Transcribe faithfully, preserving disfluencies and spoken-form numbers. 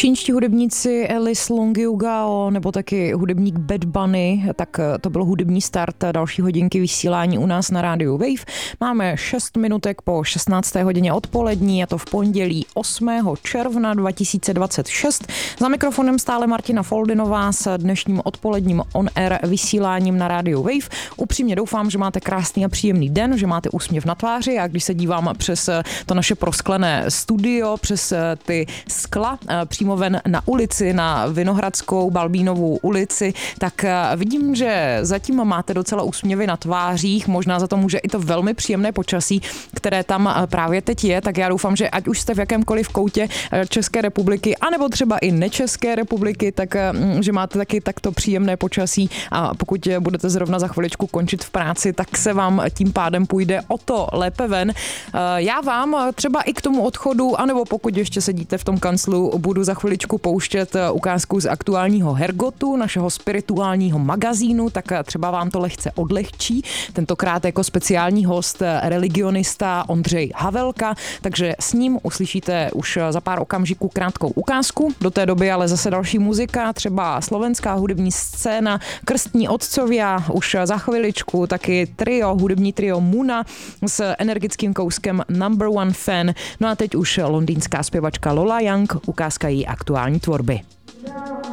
Čínští hudebníci Alice Longyugao nebo taky hudebník Bad Bunny, tak to byl hudební start další hodinky vysílání u nás na rádiu Wave. Máme šest minutek po šestnácté hodině odpolední, a to v pondělí osmého června dva tisíce dvacet šest. Za mikrofonem stále Martina Foldinová s dnešním odpoledním on-air vysíláním na rádiu Wave. Upřímně doufám, že máte krásný a příjemný den, že máte úsměv na tváři, a když se dívám přes to naše prosklené studio, přes ty skla přímo ven na ulici, na Vinohradskou Balbínovou ulici, tak vidím, že zatím máte docela úsměvy na tvářích, možná za to může i to velmi příjemné počasí, které tam právě teď je, tak já doufám, že ať už jste v jakémkoliv koutě České republiky, anebo třeba i nečeské republiky, tak že máte taky takto příjemné počasí, a pokud budete zrovna za chviličku končit v práci, tak se vám tím pádem půjde o to lépe ven. Já vám třeba i k tomu odchodu, anebo pokud ještě sedíte v tom kanclu, budu za chviličku pouštět ukázku z aktuálního Hergotu, našeho spirituálního magazínu, tak třeba vám to lehce odlehčí. Tentokrát jako speciální host religionista Ondřej Havelka, takže s ním uslyšíte už za pár okamžiků krátkou ukázku. Do té doby ale zase další muzika, třeba slovenská hudební scéna, Krstní otcovia, už za chviličku taky trio, hudební trio Muna s energickým kouskem Number One Fan. No a teď už londýnská zpěvačka Lola Young, ukázka její aktuální tvorby.